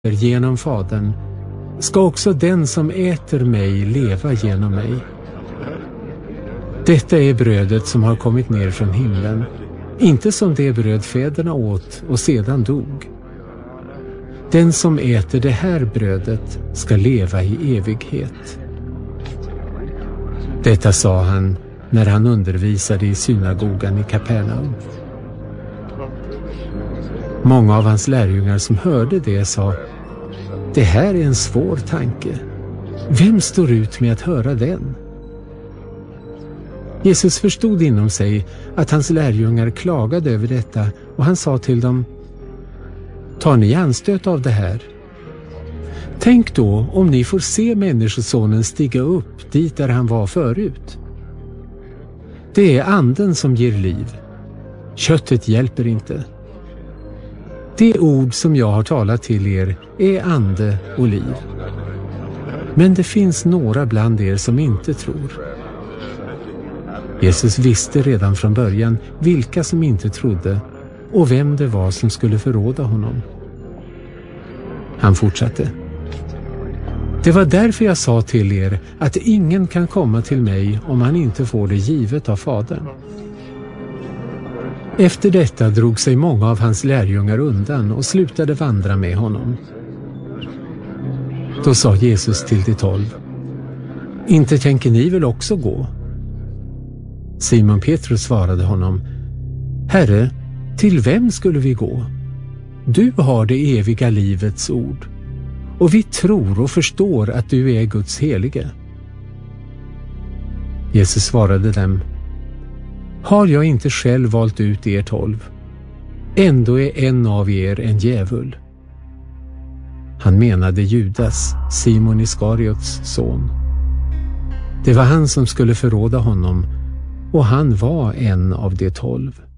genom Fadern, ska också den som äter mig leva genom mig. Detta är brödet som har kommit ner från himlen, inte som det bröd fäderna åt och sedan dog. Den som äter det här brödet ska leva i evighet. Detta sa han när han undervisade i synagogan i Kapernaum. Många av hans lärjungar som hörde det sa: det här är en svår tanke. Vem står ut med att höra den? Jesus förstod inom sig att hans lärjungar klagade över detta, och han sa till dem: tar ni anstöt av det här? Tänk då om ni får se Människosonen stiga upp dit där han var förut. Det är anden som ger liv. Köttet hjälper inte. Det ord som jag har talat till er är ande och liv. Men det finns några bland er som inte tror. Jesus visste redan från början vilka som inte trodde och vem det var som skulle förråda honom. Han fortsatte: det var därför jag sa till er att ingen kan komma till mig om han inte får det givet av Fadern. Efter detta drog sig många av hans lärjungar undan och slutade vandra med honom. Då sa Jesus till de 12: inte tänker ni väl också gå? Simon Petrus svarade honom: Herre, till vem skulle vi gå? Du har det eviga livets ord, och vi tror och förstår att du är Guds helige. Jesus svarade dem: har jag inte själv valt ut er 12? Ändå är en av er en djävul. Han menade Judas, Simon Iskariots son. Det var han som skulle förråda honom, och han var en av de 12.